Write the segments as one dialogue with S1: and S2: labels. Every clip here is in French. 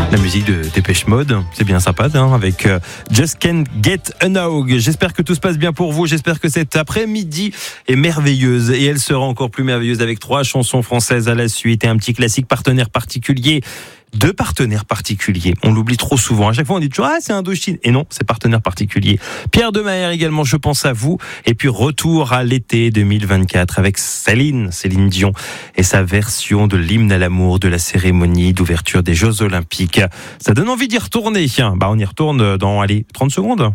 S1: La musique de Dépêche Mode, c'est bien sympa, avec Just Can't Get Enough. J'espère que tout se passe bien pour vous. J'espère que cet après-midi est merveilleuse. Et elle sera encore plus merveilleuse avec 3 chansons françaises à la suite et un petit classique partenaire particulier. 2 partenaires particuliers. On l'oublie trop souvent. À chaque fois, on dit toujours, c'est Indochine. Et non, c'est partenaire particulier. Pierre Demahère également, je pense à vous. Et puis, retour à l'été 2024 avec Céline Dion et sa version de l'hymne à l'amour de la cérémonie d'ouverture des Jeux Olympiques. Ça donne envie d'y retourner. On y retourne dans, 30 secondes.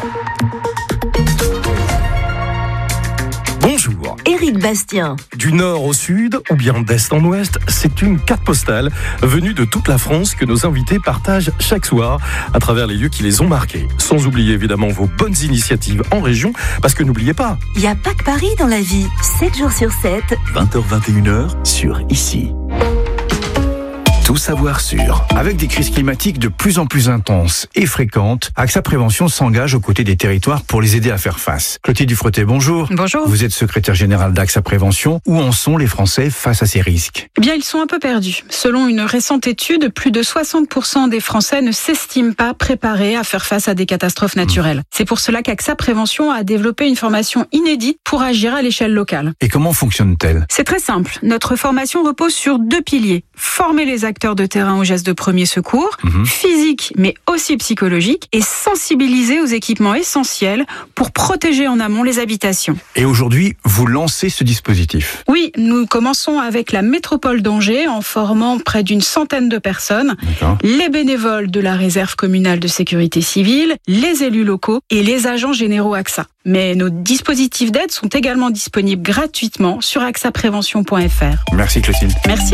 S2: Bonjour.
S3: Éric Bastien.
S2: Du nord au sud, ou bien d'est en ouest, c'est une carte postale venue de toute la France que nos invités partagent chaque soir à travers les lieux qui les ont marqués. Sans oublier évidemment vos bonnes initiatives en région, parce que n'oubliez pas,
S3: il n'y a pas que Paris dans la vie. 7 jours sur 7.
S4: 20h-21h sur ICI. Tout savoir sur.
S5: Avec des crises climatiques de plus en plus intenses et fréquentes, AXA Prévention s'engage aux côtés des territoires pour les aider à faire face. Clotilde Dufretet, bonjour.
S6: Bonjour.
S5: Vous êtes secrétaire générale d'AXA Prévention. Où en sont les Français face à ces risques ?
S6: Eh bien, ils sont un peu perdus. Selon une récente étude, plus de 60% des Français ne s'estiment pas préparés à faire face à des catastrophes naturelles. C'est pour cela qu'AXA Prévention a développé une formation inédite pour agir à l'échelle locale.
S5: Et comment fonctionne-t-elle ?
S6: C'est très simple. Notre formation repose sur 2 piliers. Former les acteurs de terrain aux gestes de premier secours, physique mais aussi psychologique, et sensibiliser aux équipements essentiels pour protéger en amont les habitations.
S5: Et aujourd'hui, vous lancez ce dispositif ?
S6: Oui, nous commençons avec la métropole d'Angers en formant près d'une centaine de personnes, les bénévoles de la réserve communale de sécurité civile, les élus locaux et les agents généraux AXA. Mais nos dispositifs d'aide sont également disponibles gratuitement sur axaprévention.fr.
S5: Merci Clotilde.
S6: Merci.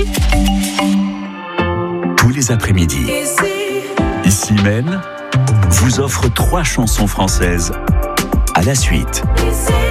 S4: Tous les après-midi, ici même, vous offre 3 chansons françaises à la suite.